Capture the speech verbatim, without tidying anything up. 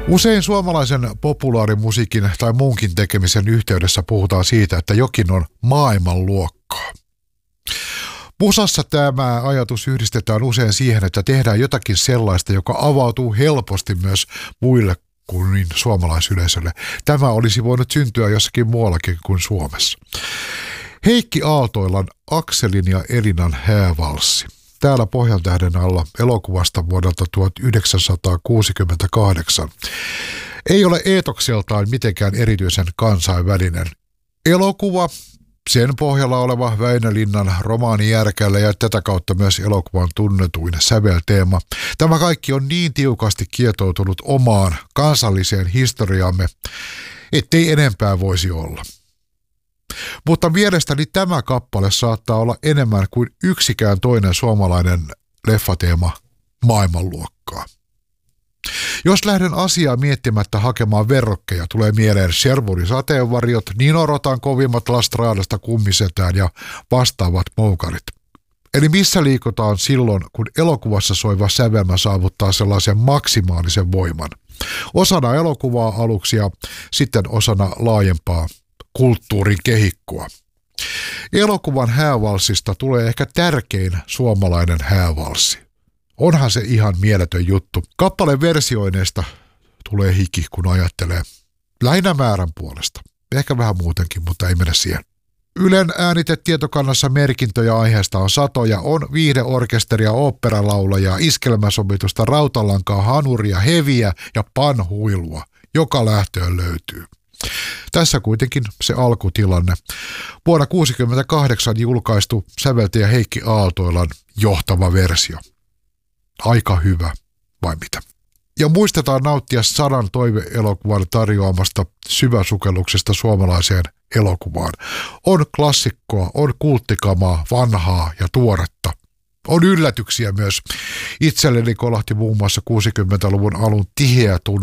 Usein suomalaisen populaarimusiikin tai muunkin tekemisen yhteydessä puhutaan siitä, että jokin on maailmanluokkaa. Musassa tämä ajatus yhdistetään usein siihen, että tehdään jotakin sellaista, joka avautuu helposti myös muille kuin suomalaisyleisölle. Tämä olisi voinut syntyä jossakin muuallakin kuin Suomessa. Heikki Aaltoilan Akselin ja Elinan häävalssi. Täällä Pohjantähden alla elokuvasta vuodelta tuhatyhdeksänsataakuusikymmentäkahdeksan. Ei ole eetokseltaan mitenkään erityisen kansainvälinen elokuva. Sen pohjalla oleva Väinö Linnan romaani Järkällä ja tätä kautta myös elokuvan tunnetuin sävelteema. Tämä kaikki on niin tiukasti kietoutunut omaan kansalliseen historiamme, ettei enempää voisi olla. Mutta mielestäni tämä kappale saattaa olla enemmän kuin yksikään toinen suomalainen leffateema maailmanluokkaa. Jos lähden asiaa miettimättä hakemaan verrokkeja, tulee mieleen Sherwoonin sateenvarjot, Nino Rotan kovimmat Lastraadasta kummisetään ja vastaavat moukarit. Eli missä liikutaan silloin, kun elokuvassa soiva sävelmä saavuttaa sellaisen maksimaalisen voiman. Osana elokuvaa aluksi ja sitten osana laajempaa kulttuurin kehikkoa. Elokuvan häävalssista tulee ehkä tärkein suomalainen häävalssi. Onhan se ihan mieletön juttu. Kappaleen versioineista tulee hiki, kun ajattelee. Lähinnä määrän puolesta. Ehkä vähän muutenkin, mutta ei mennä siihen. Ylen äänitetietokannassa merkintöjä aiheesta on satoja. On viihdeorkesteria, oopperalaulajaa, iskelmäsovitusta, rautalankaa, hanuria, heviä ja panhuilua. Joka lähtöön löytyy. Tässä kuitenkin se alkutilanne. Vuonna tuhatyhdeksänsataakuusikymmentäkahdeksan julkaistu säveltäjä Heikki Aaltoilan johtava versio. Aika hyvä, vai mitä? Ja muistetaan nauttia sadan toive-elokuvan tarjoamasta syväsukelluksesta suomalaiseen elokuvaan. On klassikkoa, on kulttikamaa, vanhaa ja tuoretta. On yllätyksiä myös. Itselleni kolahti muun muassa kuusikymmentäluvun alun tiheä tunne